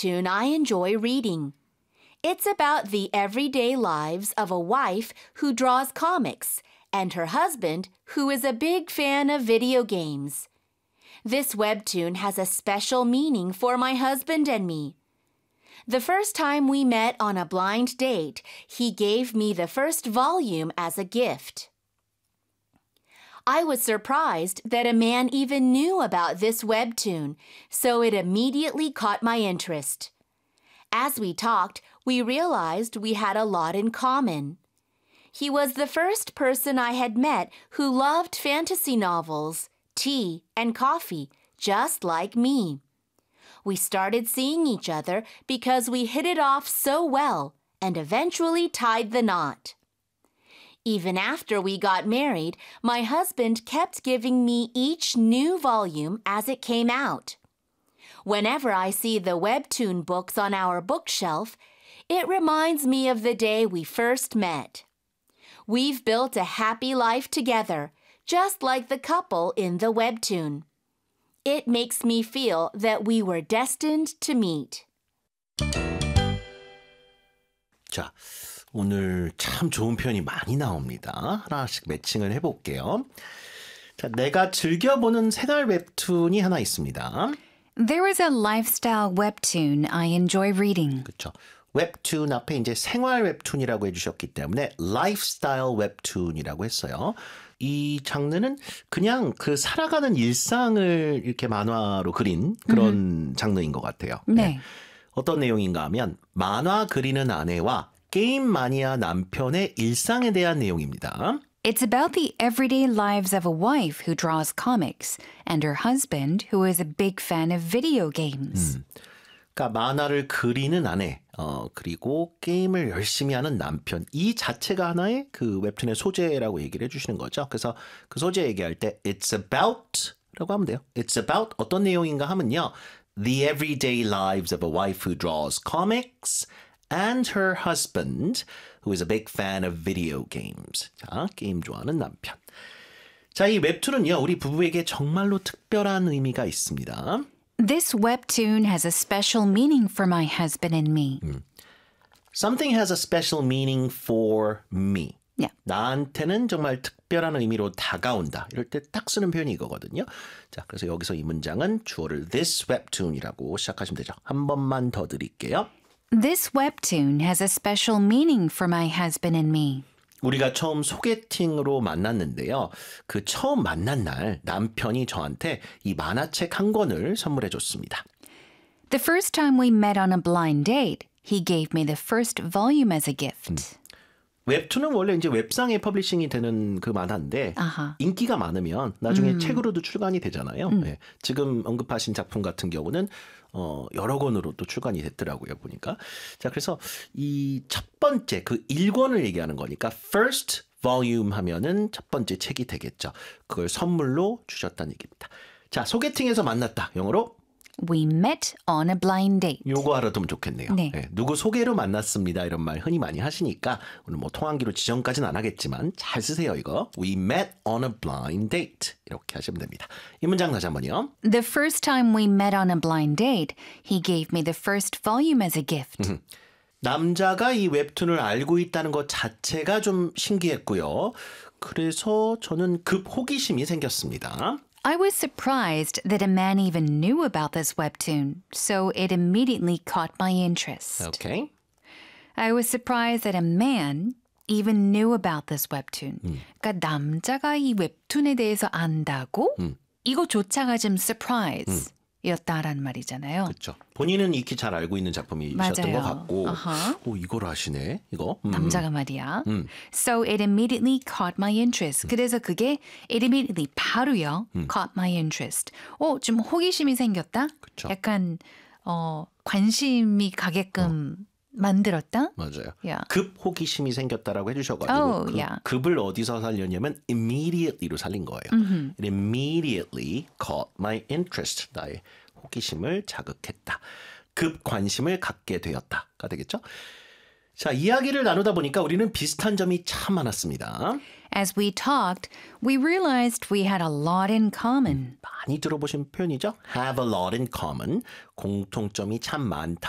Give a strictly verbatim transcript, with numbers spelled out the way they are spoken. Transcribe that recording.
webtoon I enjoy reading. It's about the everyday lives of a wife who draws comics and her husband who is a big fan of video games. This webtoon has a special meaning for my husband and me. The first time we met on a blind date, he gave me the first volume as a gift. I was surprised that a man even knew about this webtoon, so it immediately caught my interest. As we talked, we realized we had a lot in common. He was the first person I had met who loved fantasy novels, tea, and coffee, just like me. We started seeing each other because we hit it off so well and eventually tied the knot. Even after we got married, my husband kept giving me each new volume as it came out. Whenever I see the webtoon books on our bookshelf, it reminds me of the day we first met. We've built a happy life together, just like the couple in the webtoon. It makes me feel that we were destined to meet. 자, 오늘 참 좋은 표현이 많이 나옵니다. 하나씩 매칭을 해볼게요. 자, 내가 즐겨보는 생활 웹툰이 하나 있습니다. There is a lifestyle webtoon I enjoy reading. 그렇죠. 웹툰 앞에 이제 생활 웹툰이라고 해주셨기 때문에 lifestyle 웹툰이라고 했어요. 이 장르는 그냥 그 살아가는 일상을 이렇게 만화로 그린 그런 음. 장르인 것 같아요. 네. 네. 어떤 내용인가 하면 만화 그리는 아내와 게임 마니아 남편의 일상에 대한 내용입니다. It's about the everyday lives of a wife who draws comics and her husband who is a big fan of video games. 음. 그러니까 만화를 그리는 아내, 어, 그리고 게임을 열심히 하는 남편. 이 자체가 하나의 그 웹툰의 소재라고 얘기를 해주시는 거죠. 그래서 그 소재 얘기할 때 It's about 라고 하면 돼요. It's about 어떤 내용인가 하면요. The everyday lives of a wife who draws comics and her husband who is a big fan of video games. 자, 게임 좋아하는 남편. 자, 이 웹툰은요. 우리 부부에게 정말로 특별한 의미가 있습니다. This webtoon has a special meaning for my husband and me. 음. Something has a special meaning for me. Yeah. 나한테는 정말 특별한 의미로 다가온다. 이럴 때 딱 쓰는 표현이 이거거든요. 자, 그래서 여기서 이 문장은 주어를 this webtoon이라고 시작하시면 되죠. 한 번만 더 드릴게요. This webtoon has a special meaning for my husband and me. 우리가 처음 소개팅으로 만났는데요. 그 처음 만난 날 남편이 저한테 이 만화책 한 권을 선물해 줬습니다. The first time we met on a blind date, he gave me the first volume as a gift. 음. 웹툰은 원래 이제 웹상에 퍼블리싱이 되는 그 만화인데 아하. 인기가 많으면 나중에 음. 책으로도 출간이 되잖아요. 음. 네. 지금 언급하신 작품 같은 경우는 어, 여러 권으로 또 출간이 됐더라고요, 보니까. 자, 그래서 이 첫 번째 그 일 권을 얘기하는 거니까 first volume 하면은 첫 번째 책이 되겠죠. 그걸 선물로 주셨다는 얘기입니다. 자, 소개팅에서 만났다. 영어로 We met on a blind date. 요거 알아두면 좋겠네요. 네. 네, 누구 소개로 만났습니다. 이런 말 흔히 많이 하시니까 오늘 뭐 통한기로 지정까지는 안 하겠지만 잘 쓰세요, 이거. We met on a blind date. 이렇게 하시면 됩니다. 이 문장 다시 한번요. The first time we met on a blind date, he gave me the first volume as a gift. 남자가 이 웹툰을 알고 있다는 것 자체가 좀 신기했고요. 그래서 저는 급 호기심이 생겼습니다. I was surprised that a man even knew about this webtoon, so it immediately caught my interest. Okay. I was surprised that a man even knew about this webtoon. 음. 그러니까 남자가 이 웹툰에 대해서 안다고? 음. 이거조차가 좀 surprise. 였다라는 말이잖아요. 그렇죠. 본인은 익히 잘 알고 있는 작품이셨던 맞아요. 것 같고 Uh-huh. 오, 이걸 아시네, 이거. 음. 남자가 말이야. 음. So it immediately caught my interest. 그래서 그게 it immediately 바로요. 음. caught my interest. 어, 좀 호기심이 생겼다? 그쵸. 약간 어, 관심이 가게끔 어. 만들었다? 맞아요. Yeah. 급 호기심이 생겼다라고 해주셔가지고 Oh, 그, yeah. 급을 어디서 살렸냐면 immediately로 살린 거예요. Mm-hmm. It immediately caught my interest. 나의 호기심을 자극했다. 급 관심을 갖게 되었다가 되겠죠. 자, 이야기를 나누다 보니까 우리는 비슷한 점이 참 많았습니다. As we talked, we realized we had a lot in common. 많이 들어보신 표현이죠. Have a lot in common. 공통점이 참 많다.